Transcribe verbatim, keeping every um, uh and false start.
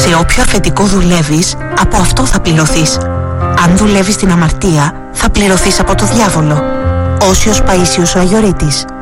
Σε όποιο αφεντικό δουλεύεις, από αυτό θα πληρωθείς. Αν δουλεύεις στην αμαρτία, θα πληρωθείς από το διάβολο. Όσιος Παΐσιος ο Αγιορείτης.